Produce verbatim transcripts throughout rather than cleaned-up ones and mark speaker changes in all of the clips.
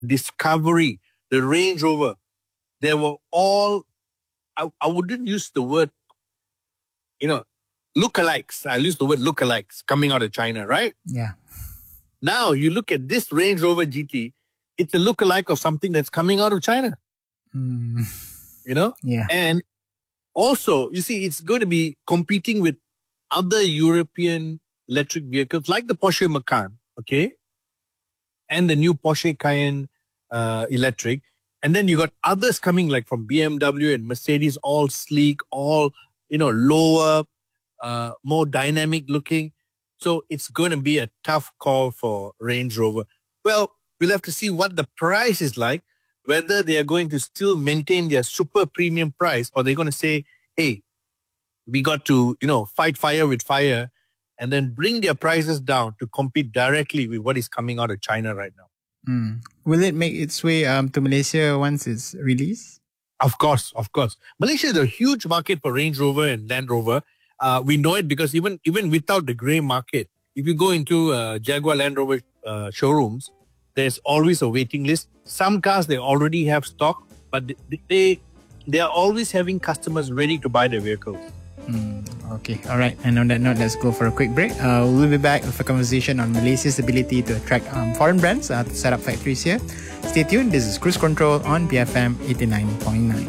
Speaker 1: Discovery, the Range Rover, they were all, I, I wouldn't use the word, you know, lookalikes. I'll use the word lookalikes coming out of China, right?
Speaker 2: Yeah.
Speaker 1: Now you look at this Range Rover G T, it's a lookalike of something that's coming out of China.
Speaker 2: Mm.
Speaker 1: You know?
Speaker 2: Yeah.
Speaker 1: And also, you see, it's going to be competing with other European electric vehicles like the Porsche Macan, okay? And the new Porsche Cayenne uh, electric. And then you got others coming like from B M W and Mercedes, all sleek, all, you know, lower, uh, more dynamic looking. So it's going to be a tough call for Range Rover. Well, we'll have to see what the price is like, whether they are going to still maintain their super premium price or they're going to say, hey, we got to, you know, fight fire with fire and then bring their prices down to compete directly with what is coming out of China right now.
Speaker 2: Mm. Will it make its way um, to Malaysia once it's released?
Speaker 1: Of course, of course. Malaysia is a huge market for Range Rover and Land Rover. Uh, we know it because even even without the grey market, if you go into uh, Jaguar Land Rover uh, showrooms, there's always a waiting list. Some cars, they already have stock, but they they are always having customers ready to buy their vehicles.
Speaker 2: Mm, okay, all right. And on that note, let's go for a quick break. Uh, we'll be back with a conversation on Malaysia's ability to attract um, foreign brands uh, to set up factories here. Stay tuned. This is Cruise Control on B F M eighty-nine point nine.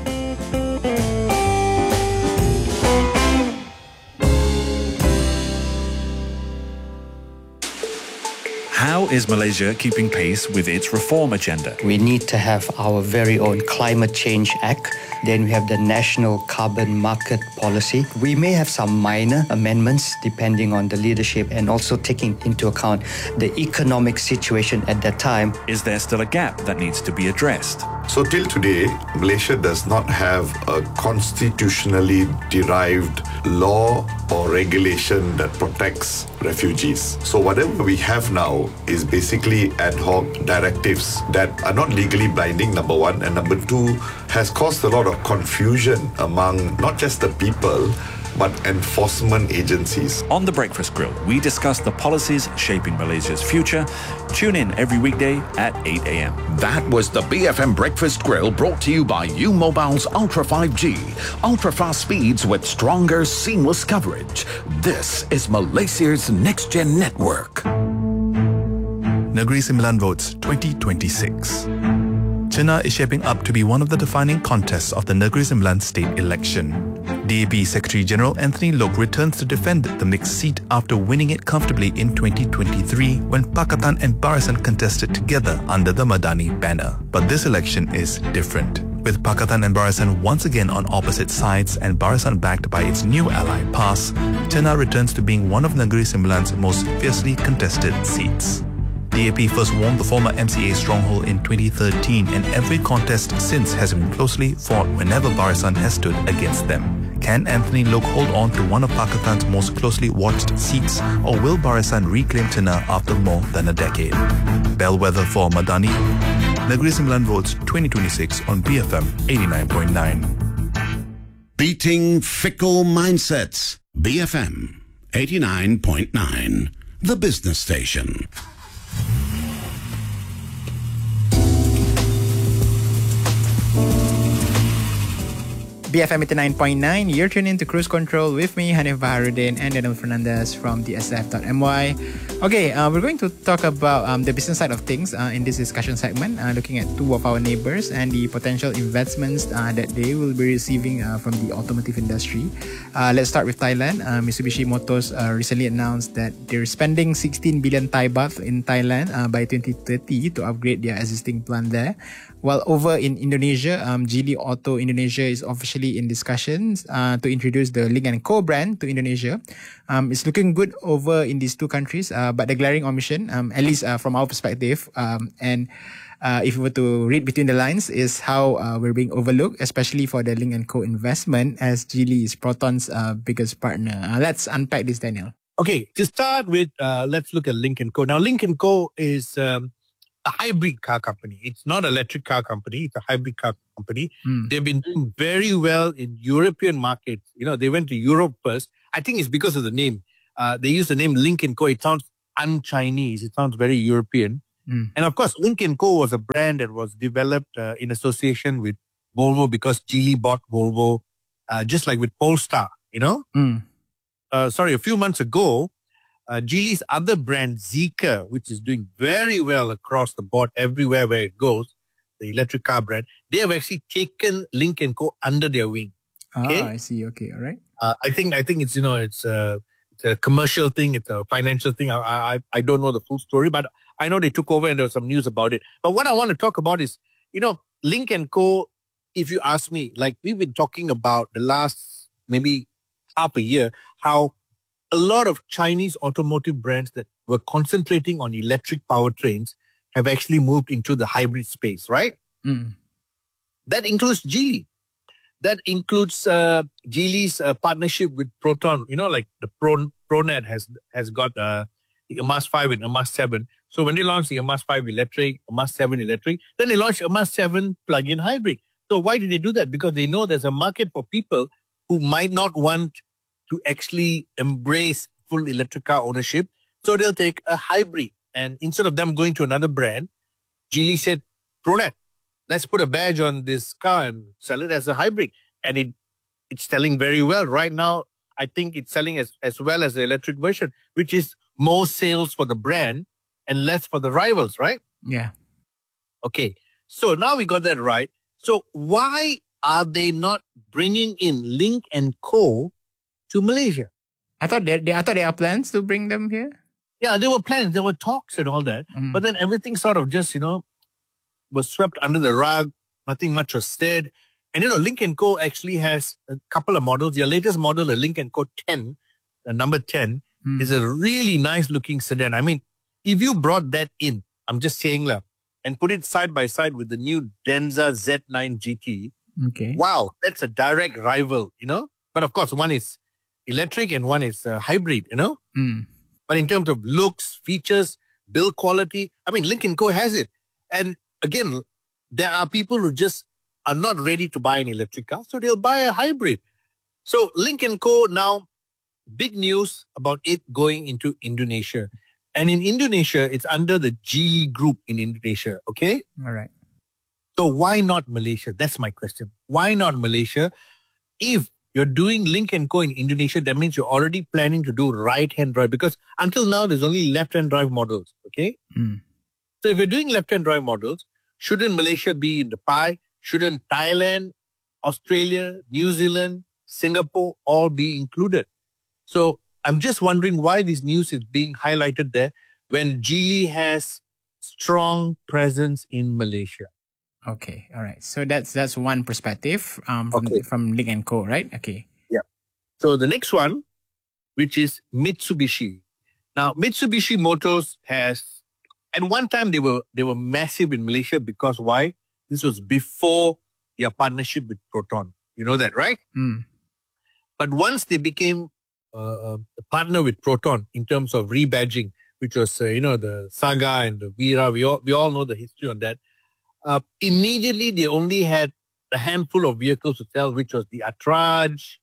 Speaker 3: How is Malaysia keeping pace with its reform agenda?
Speaker 4: We need to have our very own Climate Change Act. Then we have the National Carbon Market Policy. We may have some minor amendments depending on the leadership and also taking into account the economic situation at that time.
Speaker 3: Is there still a gap that needs to be addressed?
Speaker 5: So till today, Malaysia does not have a constitutionally derived law or regulation that protects refugees. So whatever we have now is basically ad hoc directives that are not legally binding, number one, and number two, has caused a lot of confusion among not just the people, but enforcement agencies.
Speaker 3: On The Breakfast Grill, we discuss the policies shaping Malaysia's future. Tune in every weekday at eight a.m.
Speaker 6: That was the B F M Breakfast Grill, brought to you by U Mobile's Ultra five G. Ultra fast speeds with stronger, seamless coverage. This is Malaysia's next-gen network.
Speaker 7: Negeri Sembilan votes twenty twenty-six. Cina is shaping up to be one of the defining contests of the Negeri Sembilan state election. D A P Secretary-General Anthony Loke returns to defend the mixed seat after winning it comfortably in twenty twenty-three when Pakatan and Barisan contested together under the Madani banner. But this election is different. With Pakatan and Barisan once again on opposite sides and Barisan backed by its new ally PAS, Cina returns to being one of Negeri Sembilan's most fiercely contested seats. D A P first won the former M C A stronghold in twenty thirteen and every contest since has been closely fought whenever Barisan has stood against them. Can Anthony Loke hold on to one of Pakistan's most closely watched seats, or will Barisan reclaim Cina after more than a decade? Bellwether for Madani. Negeri Sembilan votes twenty twenty-six on B F M eighty-nine point nine.
Speaker 6: Beating fickle mindsets. B F M eighty-nine point nine. The business station.
Speaker 2: B F M eighty-nine point nine, you're tuned in to Cruise Control with me, Hanif Baharuddin and Daniel Fernandez from D S F dot M Y. Okay, uh, we're going to talk about um, the business side of things uh, in this discussion segment, uh, looking at two of our neighbors and the potential investments uh, that they will be receiving uh, from the automotive industry. Uh, let's start with Thailand. Uh, Mitsubishi Motors uh, recently announced that they're spending sixteen billion Thai baht in Thailand uh, by twenty thirty to upgrade their existing plant there. While over in Indonesia, um, Geely Auto Indonesia is officially in discussions uh, to introduce the Lynk and Co brand to Indonesia. Um, it's looking good over in these two countries, uh, but the glaring omission, um, at least uh, from our perspective, um, and uh, if we were to read between the lines, is how uh, we're being overlooked, especially for the Lynk and Co investment, as Geely is Proton's uh, biggest partner. Uh, let's unpack this, Daniel.
Speaker 1: Okay, to start with, uh, let's look at Lynk and Co. Now, Lynk and Co is um, a hybrid car company. It's not an electric car company. It's a hybrid car company. Mm. They've been doing very well in European markets. You know, they went to Europe first. I think it's because of the name. Uh, they use the name Lynk and Co. It sounds un-Chinese. It sounds very European.
Speaker 2: Mm.
Speaker 1: And of course, Lynk and Co was a brand that was developed uh, in association with Volvo because Geely bought Volvo, uh, just like with Polestar, you know?
Speaker 2: Mm.
Speaker 1: Uh, sorry, a few months ago, uh, Geely's other brand, Zeekr, which is doing very well across the board everywhere where it goes, the electric car brand, they have actually taken Lynk and Co under their wing. Okay?
Speaker 2: Ah, I see. Okay, all right.
Speaker 1: Uh, I think I think it's, you know, it's a, it's a commercial thing, it's a financial thing. I, I I don't know the full story, but I know they took over and there was some news about it. But what I want to talk about is, you know, Lynk and Co, if you ask me, like we've been talking about the last maybe half a year, how a lot of Chinese automotive brands that were concentrating on electric powertrains have actually moved into the hybrid space, right?
Speaker 2: Mm.
Speaker 1: That includes Geely. That includes uh, Geely's uh, partnership with Proton. You know, like the Pro, Pronet has has got uh, the Amas five and Amas seven. So when they launched the Amas five electric, Amas seven electric, then they launched Amas seven plug-in hybrid. So why did they do that? Because they know there's a market for people who might not want to actually embrace full electric car ownership. So they'll take a hybrid. And instead of them going to another brand, Geely said, Pronet, let's put a badge on this car and sell it as a hybrid. And it it's selling very well. Right now, I think it's selling as, as well as the electric version, which is more sales for the brand and less for the rivals, right?
Speaker 2: Yeah.
Speaker 1: Okay. So now we got that right. So why are they not bringing in Lynk and Co to Malaysia?
Speaker 2: I thought there, there, I thought there are plans to bring them here.
Speaker 1: Yeah, there were plans, there were talks and all that.
Speaker 2: Mm.
Speaker 1: But then everything sort of just, you know, was swept under the rug. Nothing much was said. And, you know, Lynk and Co actually has a couple of models. Their latest model, the Lynk and Co ten, the number ten,
Speaker 2: Mm.
Speaker 1: is a really nice looking sedan. I mean, if you brought that in, I'm just saying, lah, and put it side by side with the new Denza Z nine G T,
Speaker 2: Okay.
Speaker 1: wow, that's a direct rival, you know? But of course, one is electric and one is uh, hybrid, you know?
Speaker 2: Mm.
Speaker 1: But in terms of looks, features, build quality, I mean, Lynk and Co has it. And again, there are people who just are not ready to buy an electric car, so they'll buy a hybrid. So Lynk and Co now, big news about it going into Indonesia. And in Indonesia, it's under the Geely Group in Indonesia, okay?
Speaker 2: All right.
Speaker 1: So why not Malaysia? That's my question. Why not Malaysia? If you're doing Lynk and Co in Indonesia, that means you're already planning to do right-hand drive, because until now, there's only left-hand drive models, okay?
Speaker 2: Mm.
Speaker 1: So if you're doing left-hand drive models, shouldn't Malaysia be in the pie? Shouldn't Thailand, Australia, New Zealand, Singapore all be included? So I'm just wondering why this news is being highlighted there when Geely has strong presence in Malaysia.
Speaker 2: Okay. All right. So that's that's one perspective um, from
Speaker 1: Okay.
Speaker 2: from Lynk and Co. Right? Okay.
Speaker 1: So the next one, which is Mitsubishi. Now, Mitsubishi Motors has, at one time they were they were massive in Malaysia because why? This was before their partnership with Proton. You know that, right?
Speaker 2: Mm.
Speaker 1: But once they became uh, a partner with Proton in terms of rebadging, which was uh, you know the Saga and the Vira, we all we all know the history on that. Uh, immediately, they only had a handful of vehicles to sell, which was the Atraj,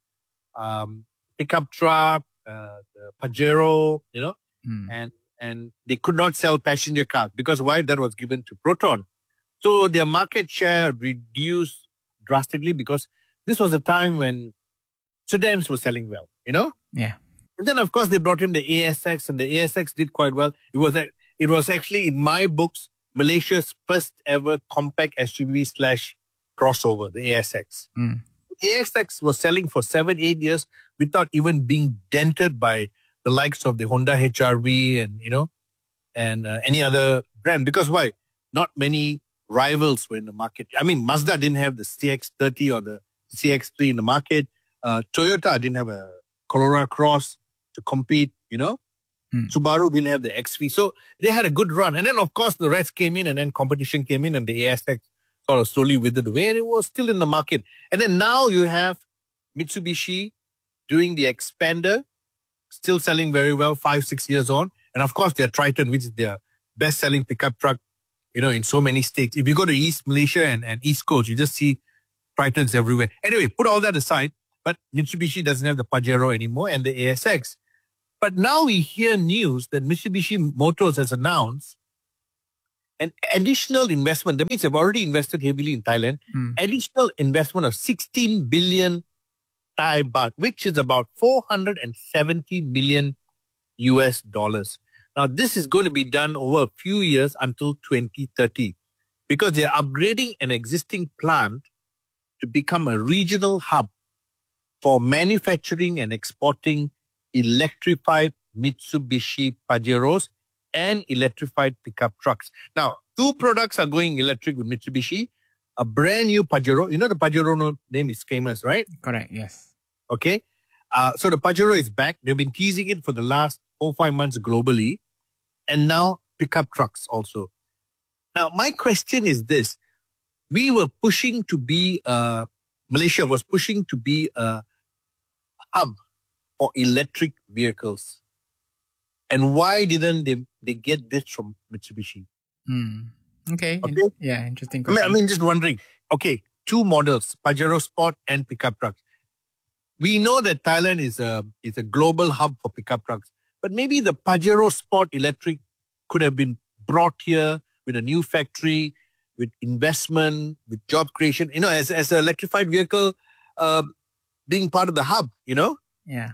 Speaker 1: um, pickup truck, uh, the Pajero, you know,
Speaker 2: Mm.
Speaker 1: and and they could not sell passenger cars because why? That was given to Proton. So their market share reduced drastically because this was a time when sedans were selling well, you know.
Speaker 2: Yeah.
Speaker 1: And then of course they brought in the A S X, and the A S X did quite well. It was a, it was actually in my books Malaysia's first ever compact S U V slash crossover, the A S X.
Speaker 2: Mm.
Speaker 1: A S X was selling for seven, eight years without even being dented by the likes of the Honda H R V and, you know, and uh, any other brand. Because why? Not many rivals were in the market. I mean, Mazda didn't have the C X thirty or the C X three in the market. Uh, Toyota didn't have a Corolla Cross to compete, you know.
Speaker 2: Hmm.
Speaker 1: Subaru didn't have the X V. So they had a good run. And then, of course, the rest came in and then competition came in and the A S X sort of slowly withered away and it was still in the market. And then now you have Mitsubishi doing the Expander, still selling very well five, six years on. And of course, their Triton, which is their best-selling pickup truck, you know, in so many states. If you go to East Malaysia and, and East Coast, you just see Tritons everywhere. Anyway, put all that aside, but Mitsubishi doesn't have the Pajero anymore and the A S X. But now we hear news that Mitsubishi Motors has announced an additional investment. That means they've already invested heavily in Thailand.
Speaker 2: Mm.
Speaker 1: Additional investment of sixteen billion Thai baht, which is about four hundred seventy million U S dollars. Now, this is going to be done over a few years until twenty thirty because they're upgrading an existing plant to become a regional hub for manufacturing and exporting electrified Mitsubishi Pajeros and electrified pickup trucks. Now, two products are going electric with Mitsubishi. A brand new Pajero. You know the Pajero name is famous, right?
Speaker 2: Correct, yes.
Speaker 1: Okay. Uh, so the Pajero is back. They've been teasing it for the last four, five months globally. And now pickup trucks also. Now, my question is this. We were pushing to be, uh, Malaysia was pushing to be a hub for electric vehicles. And why didn't they, they get this from Mitsubishi?
Speaker 2: Mm. Okay.
Speaker 1: Okay.
Speaker 2: In- yeah, interesting
Speaker 1: I mean,
Speaker 2: question.
Speaker 1: I mean, just wondering. Okay, two models, Pajero Sport and pickup trucks. We know that Thailand is a is a global hub for pickup trucks, but maybe the Pajero Sport Electric could have been brought here with a new factory, with investment, with job creation. You know, as as an electrified vehicle, uh, being part of the hub. You know,
Speaker 2: yeah.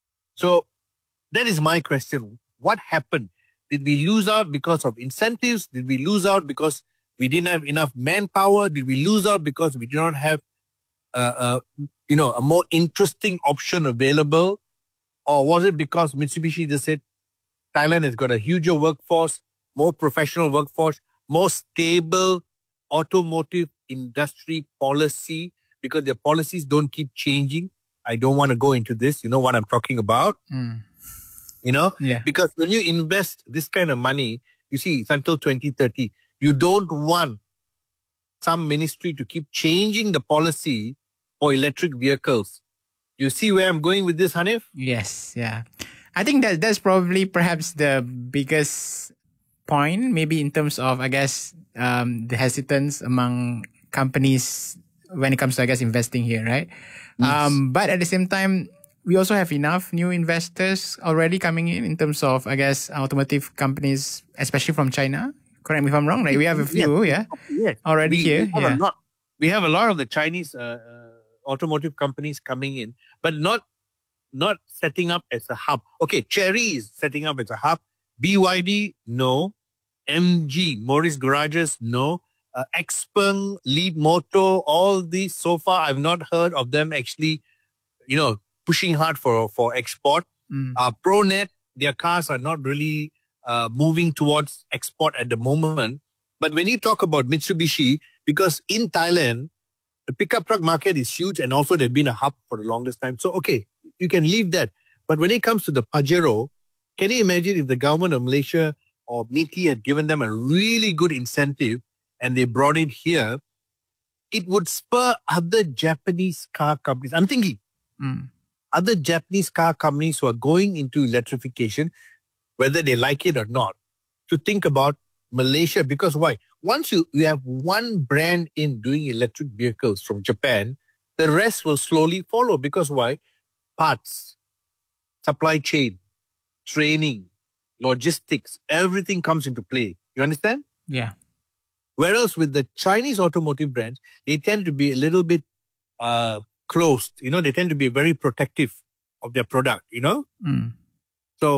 Speaker 1: so that is my question. What happened? Did we lose out because of incentives? Did we lose out because we didn't have enough manpower? Did we lose out because we did not have, uh, uh, you know, a more interesting option available? Or was it because Mitsubishi just said Thailand has got a huger workforce, more professional workforce, more stable automotive industry policy because their policies don't keep changing? I don't want to go into this. You know what I'm talking about?
Speaker 2: Mm.
Speaker 1: You know,
Speaker 2: Yeah.
Speaker 1: because when you invest this kind of money, you see, it's until twenty thirty. You don't want some ministry to keep changing the policy for electric vehicles. You see where I'm going with this, Hanif?
Speaker 2: Yes, yeah. I think that that's probably perhaps the biggest point, maybe in terms of, I guess, um, the hesitance among companies when it comes to, I guess, investing here, right?
Speaker 1: Yes.
Speaker 2: Um, but at the same time, we also have enough new investors already coming in in terms of, I guess, automotive companies, especially from China. Correct me if I'm wrong. Right? We have a few, yeah,
Speaker 1: Yes.
Speaker 2: already
Speaker 1: we,
Speaker 2: here.
Speaker 1: We have,
Speaker 2: Yeah.
Speaker 1: a lot, we have a lot of the Chinese uh, uh, automotive companies coming in, but not not setting up as a hub. Okay, Chery is setting up as a hub. B Y D, no. M G, Morris Garages, no. Uh, Xpeng, Lead Moto, all these so far, I've not heard of them actually, you know, pushing hard for, for export.
Speaker 2: Mm.
Speaker 1: Uh, ProNet, their cars are not really uh, moving towards export at the moment. But when you talk about Mitsubishi, because in Thailand, the pickup truck market is huge and also they've been a hub for the longest time. So, okay, you can leave that. But when it comes to the Pajero, can you imagine if the government of Malaysia or M I T I had given them a really good incentive and they brought it here, it would spur other Japanese car companies. I'm thinking,
Speaker 2: Mm.
Speaker 1: other Japanese car companies who are going into electrification, whether they like it or not, to think about Malaysia. Because why? Once you, you have one brand in doing electric vehicles from Japan, the rest will slowly follow. Because why? Parts, supply chain, training, logistics, everything comes into play. You understand?
Speaker 2: Yeah.
Speaker 1: Whereas with the Chinese automotive brands, they tend to be a little bit uh, closed. You know, they tend to be very protective of their product, you know?
Speaker 2: Mm.
Speaker 1: So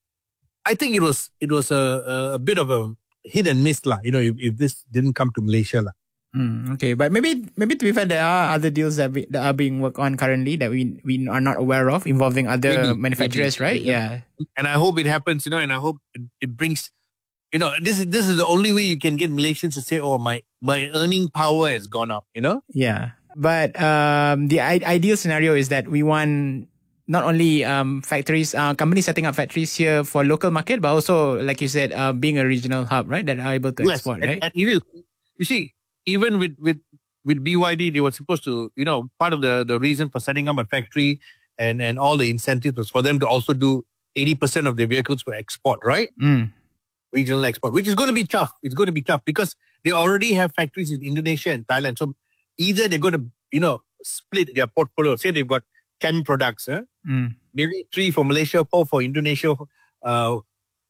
Speaker 1: I think it was it was a, a bit of a hit and miss, lah, you know, if, if this didn't come to Malaysia. lah.
Speaker 2: Mm, okay, but maybe maybe to be fair, there are other deals that, be, that are being worked on currently that we we are not aware of involving other
Speaker 1: Maybe,
Speaker 2: manufacturers,
Speaker 1: maybe,
Speaker 2: right?
Speaker 1: maybe.
Speaker 2: Yeah.
Speaker 1: And I hope it happens, you know, and I hope it, it brings, you know, this is this is the only way you can get Malaysians to say, oh, my, my earning power has gone up, you know?
Speaker 2: Yeah. But um, the I- ideal scenario is that we want not only um, factories, uh, companies setting up factories here for local market, but also, like you said, uh, being a regional hub, right? That are able to export,
Speaker 1: and,
Speaker 2: right?
Speaker 1: and you, you see, even with, with, with B Y D, they were supposed to, you know, part of the, the reason for setting up a factory and, and all the incentives was for them to also do eighty percent of their vehicles for export, right?
Speaker 2: Mm.
Speaker 1: Regional export, which is going to be tough. It's going to be tough because they already have factories in Indonesia and Thailand. So either they're going to, you know, split their portfolio. Say they've got ten products, eh?
Speaker 2: Mm.
Speaker 1: Maybe three for Malaysia, four for Indonesia, uh,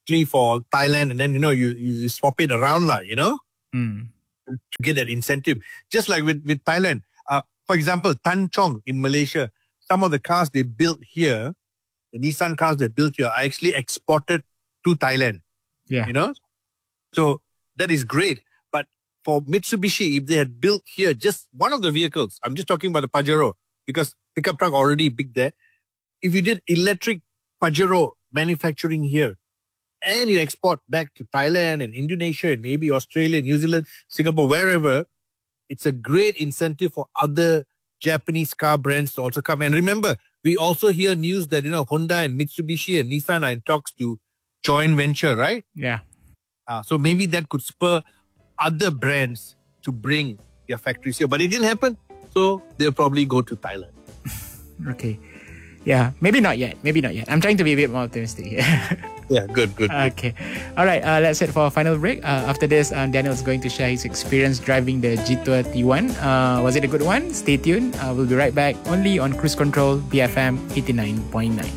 Speaker 1: specifically for Thailand, and then, you know, you, you swap it around, like, you know,
Speaker 2: Mm.
Speaker 1: to get that incentive. Just like with, with Thailand. Uh, for example, Tan Chong in Malaysia, some of the cars they built here, the Nissan cars they built here, are actually exported to Thailand,
Speaker 2: Yeah.
Speaker 1: you know? So that is great. But for Mitsubishi, if they had built here just one of the vehicles, I'm just talking about the Pajero, because pickup truck already big there. If you did electric Pajero manufacturing here, and you export back to Thailand and Indonesia and maybe Australia, New Zealand, Singapore, wherever, it's a great incentive for other Japanese car brands to also come. And remember, we also hear news that, you know, Honda and Mitsubishi and Nissan are in talks to joint venture, right?
Speaker 2: Yeah.
Speaker 1: Uh, so maybe that could spur other brands to bring their factories here. But it didn't happen, so they'll probably go to Thailand.
Speaker 2: Okay. Yeah, maybe not yet. Maybe not yet. I'm trying to be a bit more optimistic here.
Speaker 1: Yeah, good, good. good.
Speaker 2: Okay. All right. Uh, let's head for a final break. Uh, after this, um, Daniel is going to share his experience driving the G-Tour T one. Uh, was it a good one? Stay tuned. Uh, we'll be right back only on Cruise Control B F M eighty-nine point nine.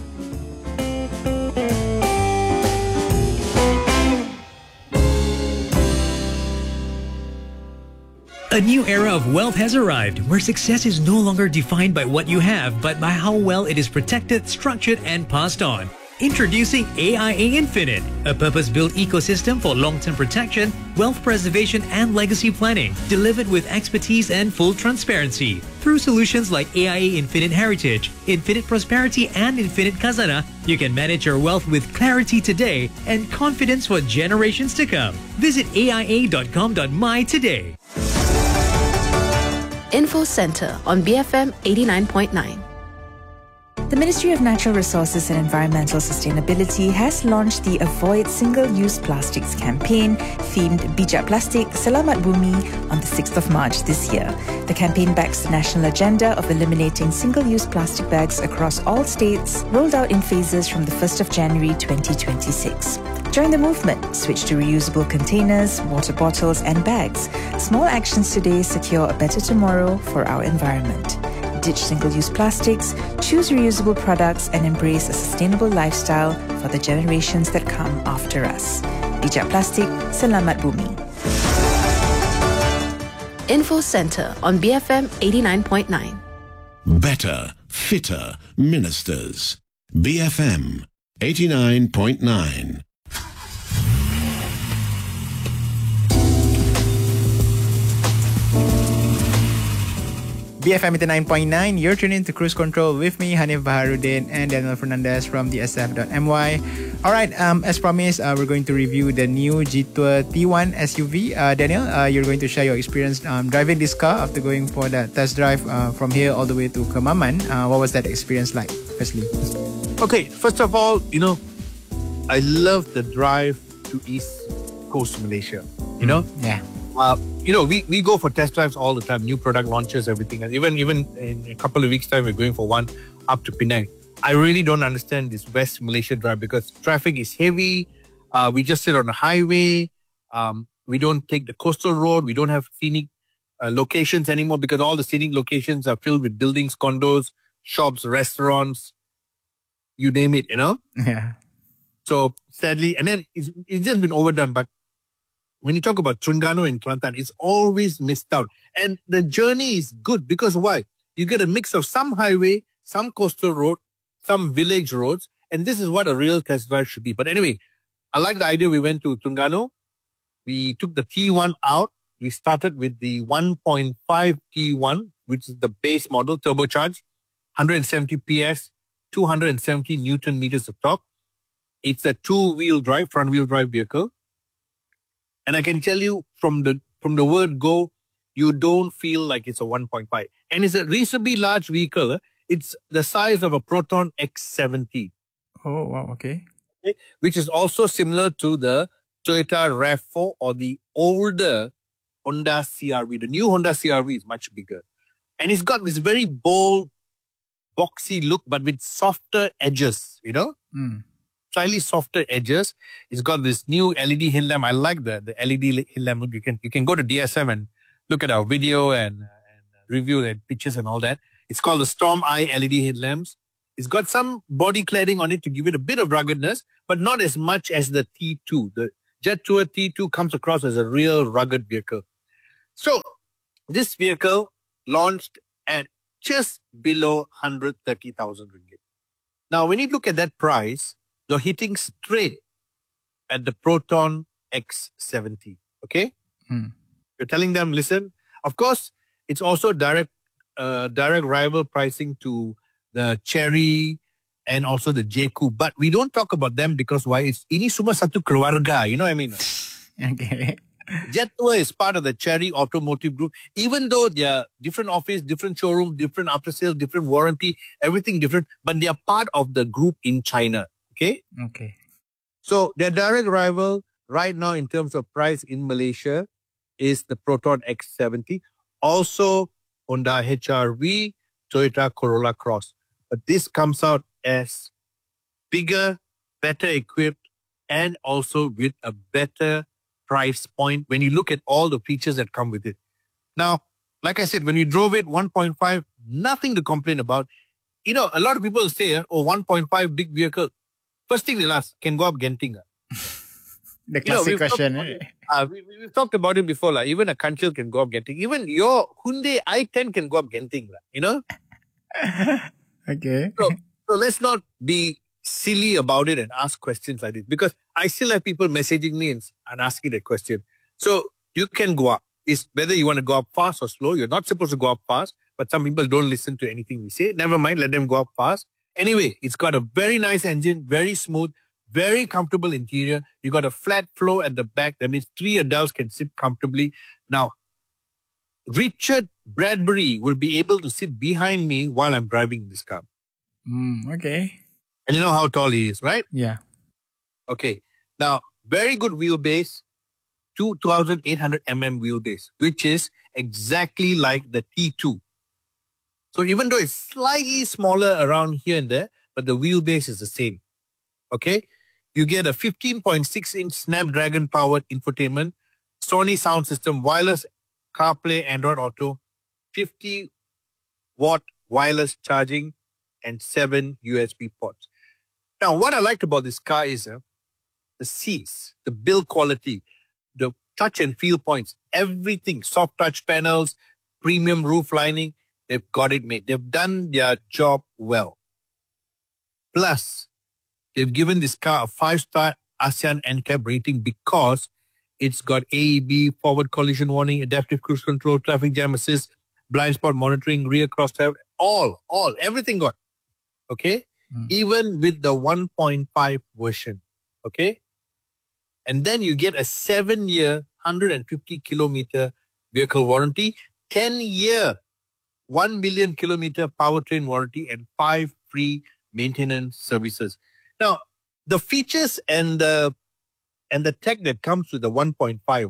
Speaker 8: A new era of wealth has arrived, where success is no longer defined by what you have, but by how well it is protected, structured, and passed on. Introducing A I A Infinite, a purpose-built ecosystem for long-term protection, wealth preservation, and legacy planning, delivered with expertise and full transparency. Through solutions like A I A Infinite Heritage, Infinite Prosperity, and Infinite Khazanah, you can manage your wealth with clarity today and confidence for generations to come. Visit A I A dot com dot my today.
Speaker 9: Info Center on B F M eighty-nine point nine.
Speaker 10: The Ministry of Natural Resources and Environmental Sustainability has launched the Avoid Single-Use Plastics campaign themed Bijak Plastik Selamat Bumi on the sixth of March this year. The campaign backs the national agenda of eliminating single-use plastic bags across all states, rolled out in phases from the first of January twenty twenty-six. Join the movement. Switch to reusable containers, water bottles, and bags. Small actions today secure a better tomorrow for our environment. Ditch single-use plastics, choose reusable products, and embrace a sustainable lifestyle for the generations that come after us. Bijak Plastik, Selamat Bumi.
Speaker 9: Info Center on B F M eighty-nine point nine.
Speaker 11: Better, fitter ministers. B F M eighty-nine point nine.
Speaker 2: B F M eighty-nine point nine, you're tuned in to Cruise Control with me, Hanif Baharuddin, and Daniel Fernandez from the S F dot M Y. Alright, um, as promised, uh, we're going to review the new G-Tour T one S U V. Uh, Daniel, uh, you're going to share your experience um, driving this car after going for that test drive uh, from here all the way to Kemaman. Uh, what was that experience like, firstly?
Speaker 1: Okay, first of all, you know, I love the drive to East Coast Malaysia, you know?
Speaker 2: Yeah.
Speaker 1: Uh, you know, we, we go for test drives all the time, new product launches, everything. And even even in a couple of weeks' time, we're going for one up to Penang. I really don't understand this West Malaysia drive because traffic is heavy. Uh, we just sit on the highway. Um, we don't take the coastal road. We don't have scenic uh, locations anymore because all the scenic locations are filled with buildings, condos, shops, restaurants, you name it, you know?
Speaker 2: Yeah.
Speaker 1: So sadly, and then it's, it's just been overdone, but when you talk about Terengganu and Kelantan, it's always missed out. And the journey is good because why? You get a mix of some highway, some coastal road, some village roads, and this is what a real test drive should be. But anyway, I like the idea. We went to Terengganu. We took the T one out. We started with the one point five T one, which is the base model, turbocharged, one hundred seventy P S, two hundred seventy Newton meters of torque. It's a two-wheel drive, front-wheel drive vehicle. And I can tell you from the from the word go, you don't feel like it's a one point five. And it's a reasonably large vehicle. It's the size of a Proton X seventy.
Speaker 2: Oh, wow, okay.
Speaker 1: Okay, which is also similar to the Toyota RAV four or the older Honda C R V. The new Honda C R V is much bigger. And it's got this very bold, boxy look, but with softer edges, you know?
Speaker 2: Mm.
Speaker 1: Slightly softer edges. It's got this new L E D headlamp. I like the, the L E D headlamp. You can you can go to D S M and look at our video and, and review the pictures and all that. It's called the Storm Eye L E D headlamps. It's got some body cladding on it to give it a bit of ruggedness, but not as much as the T two. The Jet Tour T two comes across as a real rugged vehicle. So this vehicle launched at just below one hundred thirty thousand ringgit. Now, when you look at that price, you're hitting straight at the Proton X seventy. Okay?
Speaker 2: Hmm.
Speaker 1: You're telling them, listen, of course, it's also direct, uh, direct rival pricing to the Cherry and also the J Coupe. But we don't talk about them because why? It's ini semua satu keluarga. You know what I mean?
Speaker 2: Okay.
Speaker 1: Jet Tour is part of the Cherry Automotive Group. Even though they're different office, different showroom, different after sales, different warranty, everything different, but they are part of the group in China. Okay?
Speaker 2: Okay.
Speaker 1: So their direct rival right now in terms of price in Malaysia is the Proton X seventy. Also Honda H R V, Toyota Corolla Cross. But this comes out as bigger, better equipped, and also with a better price point when you look at all the features that come with it. Now, like I said, when you drove it, one point five, nothing to complain about. You know, a lot of people say, oh, one point five big vehicle. First thing they'll ask, can go up Genting?
Speaker 2: The classic
Speaker 1: you know,
Speaker 2: question.
Speaker 1: Talked it, uh, we, we, we've talked about it before. Like, even a Kanchil can go up Genting. Even your Hyundai i ten can go up Genting. Like, you know?
Speaker 2: Okay.
Speaker 1: So, so let's not be silly about it and ask questions like this, because I still have people messaging me and, and asking that question. So you can go up. It's whether you want to go up fast or slow. You're not supposed to go up fast, but some people don't listen to anything we say. Never mind, let them go up fast. Anyway, it's got a very nice engine, very smooth, very comfortable interior. You got a flat floor at the back. That means three adults can sit comfortably. Now, Richard Bradbury will be able to sit behind me while I'm driving this car.
Speaker 2: Mm, okay.
Speaker 1: And you know how tall he is, right?
Speaker 2: Yeah.
Speaker 1: Okay. Now, very good wheelbase, two thousand eight hundred millimeter wheelbase, which is exactly like the T two. So even though it's slightly smaller around here and there, but the wheelbase is the same. Okay? You get a fifteen point six inch Snapdragon powered infotainment, Sony sound system, wireless CarPlay, Android Auto, fifty watt wireless charging, and seven U S B ports. Now, what I liked about this car is uh, the seats, the build quality, the touch and feel points, everything, soft touch panels, premium roof lining, they've got it made. They've done their job well. Plus, they've given this car a five-star ASEAN N C A P rating because it's got A E B, forward collision warning, adaptive cruise control, traffic jam assist, blind spot monitoring, rear crosshair, all, all, everything got. Okay? Mm. Even with the one point five version. Okay? And then you get a seven-year, one hundred fifty kilometer vehicle warranty, ten-year, one million kilometer powertrain warranty, and five free maintenance services. Now, the features and the and the tech that comes with the one point five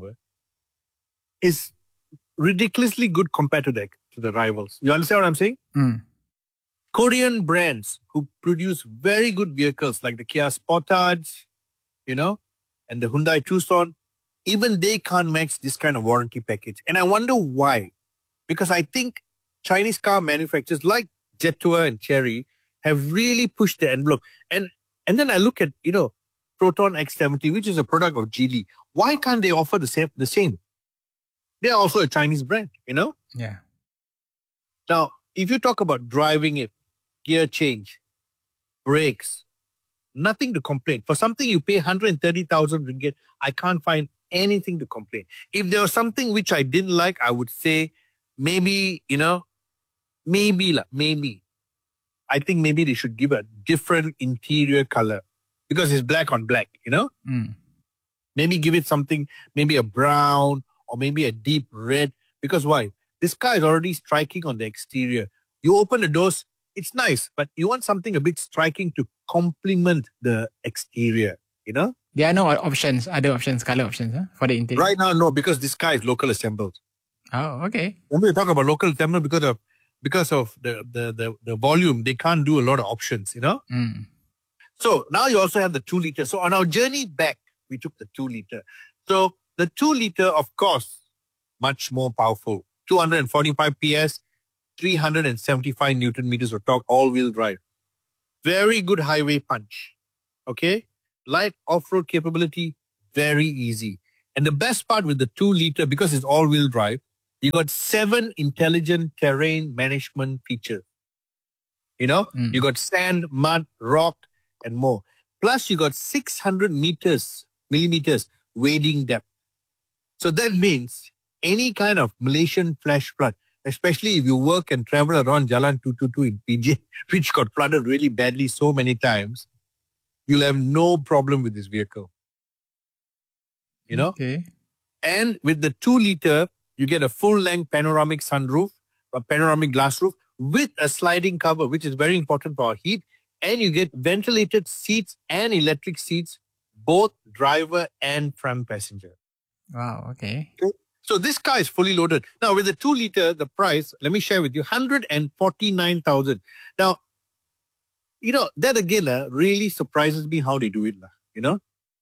Speaker 1: is ridiculously good compared to the, to the rivals. You understand what I'm saying?
Speaker 2: Mm.
Speaker 1: Korean brands who produce very good vehicles like the Kia Sportage, you know, and the Hyundai Tucson, even they can't match this kind of warranty package. And I wonder why. Because I think Chinese car manufacturers like Jet Tour and Cherry have really pushed the envelope. And and then I look at, you know, Proton X seventy, which is a product of Geely. Why can't they offer the same? The same? They're also a Chinese brand, you know?
Speaker 2: Yeah.
Speaker 1: Now, if you talk about driving it, gear change, brakes, nothing to complain. For something you pay one hundred thirty thousand ringgit, I can't find anything to complain. If there was something which I didn't like, I would say maybe, you know, maybe, maybe. I think maybe they should give a different interior color because it's black on black, you know?
Speaker 2: Mm.
Speaker 1: Maybe give it something, maybe a brown or maybe a deep red. Because why? This car is already striking on the exterior. You open the doors, it's nice, but you want something a bit striking to complement the exterior, you know?
Speaker 2: There are no options, other options, color options huh, for the interior?
Speaker 1: Right now, no, because this car is local assembled.
Speaker 2: Oh, okay.
Speaker 1: When we talk about local assembly, because of because of the, the, the, the volume, they can't do a lot of options, you know?
Speaker 2: Mm.
Speaker 1: So now you also have the two liter. So on our journey back, we took the two liter. So the two liter, of course, much more powerful. two hundred forty-five P S, three hundred seventy-five Newton meters of torque, all-wheel drive. very good highway punch. Okay? Light off-road capability, very easy. And the best part with the two liter, because it's all-wheel drive, you got seven intelligent terrain management features. You know, mm. you got sand, mud, rock, and more. Plus, you got six hundred meters, millimeters wading depth. So that means any kind of Malaysian flash flood, especially if you work and travel around Jalan two two two in P J, which got flooded really badly so many times, you'll have no problem with this vehicle. You know?
Speaker 2: Okay.
Speaker 1: And with the two liter, you get a full-length panoramic sunroof, a panoramic glass roof with a sliding cover, which is very important for our heat. And you get ventilated seats and electric seats, both driver and front passenger.
Speaker 2: Wow, okay.
Speaker 1: okay. So this car is fully loaded. Now, with the two liter, the price, let me share with you, one hundred forty-nine thousand. Now, you know, that again uh, really surprises me how they do it. You know,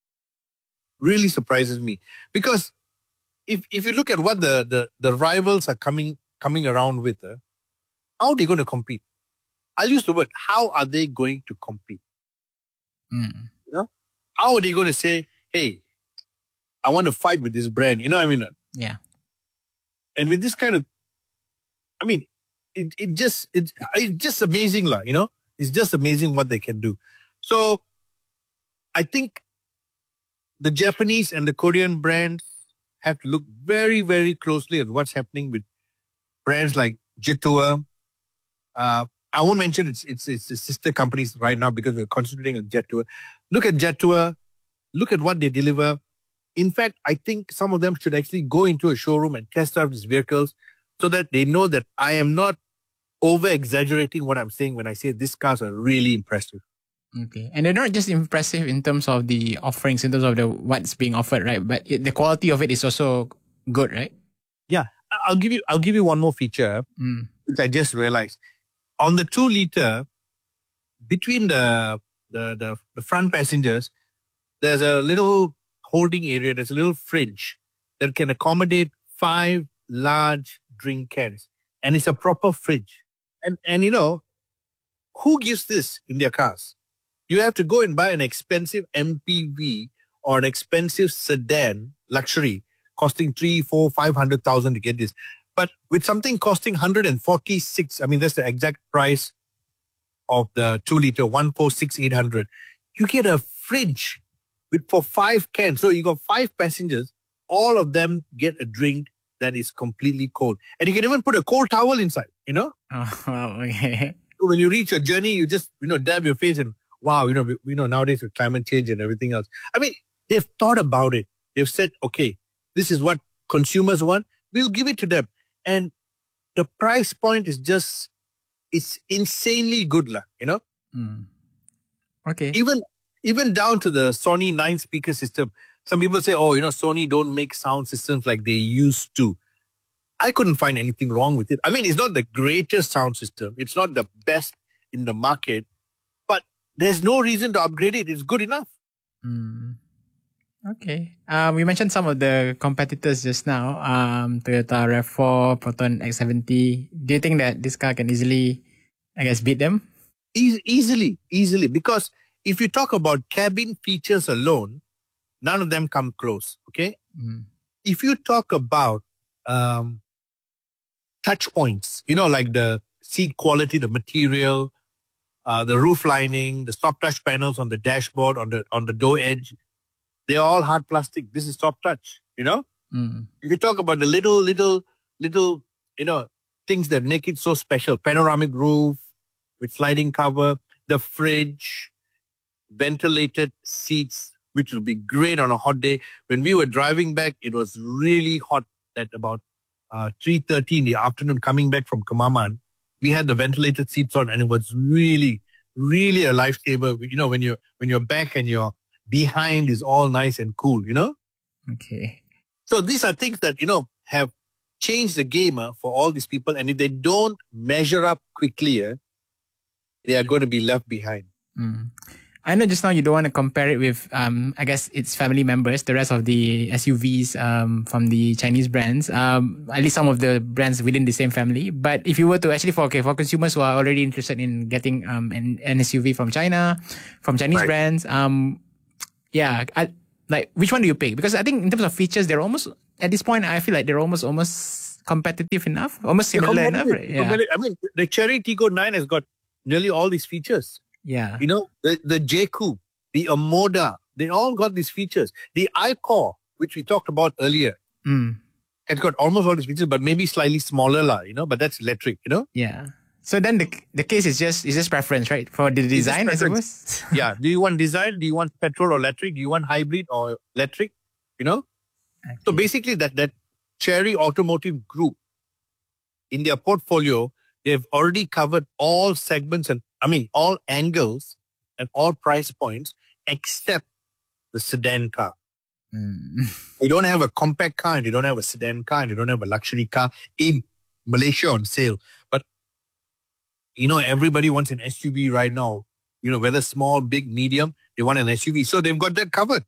Speaker 1: really surprises me. Because if if you look at what the, the, the rivals are coming coming around with, uh, how are they going to compete? I'll use the word, how are they going to compete?
Speaker 2: Mm.
Speaker 1: You know, how are they going to say, hey, I want to fight with this brand? You know what I mean?
Speaker 2: Yeah.
Speaker 1: And with this kind of, I mean, it, it just, it, it's just amazing, lah, you know? It's just amazing what they can do. So I think the Japanese and the Korean brands have to look very, very closely at what's happening with brands like Jetour. Uh, I won't mention its, its, its sister companies right now because we're concentrating on Jetour. Look at Jetour. Look at what they deliver. In fact, I think some of them should actually go into a showroom and test out these vehicles so that they know that I am not over-exaggerating what I'm saying when I say these cars are really impressive.
Speaker 2: Okay. And they're not just impressive in terms of the offerings, in terms of the what's being offered, right? But it, the quality of it is also good, right?
Speaker 1: Yeah. I'll give you I'll give you one more feature,
Speaker 2: mm.
Speaker 1: which I just realized. On the two liter, between the, the, the, the front passengers, there's a little holding area, there's a little fridge that can accommodate five large drink cans. And it's a proper fridge. And, and you know, who gives this in their cars? You have to go and buy an expensive M P V or an expensive sedan, luxury, costing three, four, five hundred thousand to get this. But with something costing one hundred forty-six, I mean, that's the exact price of the two liter, one forty-six, eight hundred. You get a fridge with for five cans. So you got five passengers, all of them get a drink that is completely cold. And you can even put a cold towel inside, you know?
Speaker 2: Oh, wow, okay.
Speaker 1: So when you reach your journey, you just, you know, dab your face and wow, you know, we, you know, nowadays with climate change and everything else. I mean, they've thought about it. They've said, okay, this is what consumers want. We'll give it to them. And the price point is just, it's insanely good, lah, you know?
Speaker 2: Mm. Okay.
Speaker 1: Even, even down to the Sony nine speaker system. Some people say, oh, you know, Sony don't make sound systems like they used to. I couldn't find anything wrong with it. I mean, it's not the greatest sound system. It's not the best in the market, but there's no reason to upgrade it. It's good enough.
Speaker 2: Mm. Okay. Um, we mentioned some of the competitors just now. Um, Toyota RAV four, Proton X seventy. Do you think that this car can easily, I guess, beat them?
Speaker 1: E- easily, easily. Because if you talk about cabin features alone, none of them come close. Okay.
Speaker 2: Mm.
Speaker 1: If you talk about um, touch points, you know, like the seat quality, the material, uh, the roof lining, the soft touch panels on the dashboard, on the on the door edge, they're all hard plastic. This is soft touch, you know?
Speaker 2: Mm.
Speaker 1: If you talk about the little, little, little, you know, things that make it so special, panoramic roof with sliding cover, the fridge, ventilated seats, which will be great on a hot day. When we were driving back, it was really hot at about uh, three thirty in the afternoon coming back from Kemaman. We had the ventilated seats on and it was really, really a lifesaver. You know, when you're, when you're back and your behind is all nice and cool, you know?
Speaker 2: Okay.
Speaker 1: So these are things that, you know, have changed the game uh, for all these people. And if they don't measure up quickly, uh, they are going to be left behind.
Speaker 2: Mm. I know just now you don't want to compare it with, um, I guess its family members, the rest of the S U Vs um, from the Chinese brands, um, at least some of the brands within the same family. But if you were to actually, for okay, for consumers who are already interested in getting um, an, an S U V from China, from Chinese
Speaker 1: Right.
Speaker 2: brands, um, yeah, I, like which one do you pick? Because I think in terms of features, they're almost, at this point, I feel like they're almost almost competitive enough, almost
Speaker 1: They're
Speaker 2: similar enough.
Speaker 1: competitive.
Speaker 2: Right? Yeah.
Speaker 1: Competitive. I mean, the Cherry Tiggo nine has got nearly all these features.
Speaker 2: Yeah.
Speaker 1: You know, the, the J-Coupe, the Omoda, they all got these features. The I-Core, which we talked about earlier,
Speaker 2: Mm.
Speaker 1: it's got almost all these features, but maybe slightly smaller, lah, you know, but that's electric, you know?
Speaker 2: Yeah. So then the the case is just is just preference, right? For the
Speaker 1: just
Speaker 2: design, I
Speaker 1: preference.
Speaker 2: suppose.
Speaker 1: Yeah. Do you want design? Do you want petrol or electric? Do you want hybrid or electric? You know? So basically that, that Cherry Automotive Group, in their portfolio, they've already covered all segments and, I mean, all angles and all price points except the sedan car.
Speaker 2: Mm.
Speaker 1: You don't have a compact car and you don't have a sedan car and you don't have a luxury car in Malaysia on sale. But, you know, everybody wants an S U V right now. You know, whether small, big, medium, they want an S U V. So they've got that covered.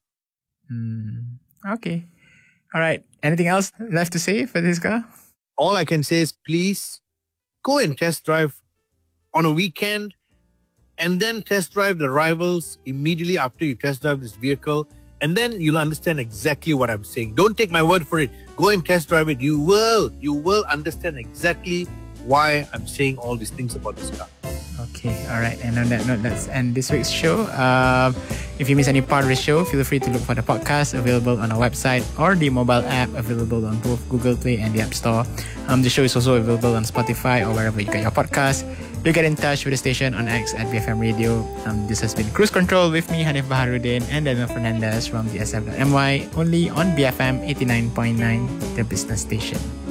Speaker 2: Mm. Okay. All right. Anything else left to say for this car?
Speaker 1: All I can say is please go and test drive on a weekend and then test drive the rivals immediately after you test drive this vehicle. And then you'll understand exactly what I'm saying. Don't take my word for it. Go and test drive it. You will. You will understand exactly why I'm saying all these things about this car.
Speaker 2: Okay, all right. And on that note, let's end this week's show. Um, if you miss any part of the show, feel free to look for the podcast available on our website or the mobile app available on both Google Play and the App Store. Um, the show is also available on Spotify or wherever you get your podcast. Do get in touch with the station on X at B F M Radio. Um, this has been Cruise Control with me, Hanif Baharuddin, and Daniel Fernandez from the S F dot M Y, only on B F M eighty-nine point nine, the business station.